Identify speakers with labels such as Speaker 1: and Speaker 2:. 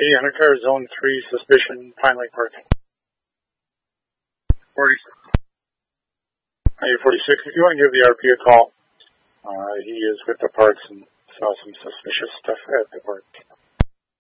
Speaker 1: Hunter, Zone 3, suspicion, Pine Lake Park. 46. 46, if you want to give the RP a call, he is with the parks and saw some suspicious stuff at the park.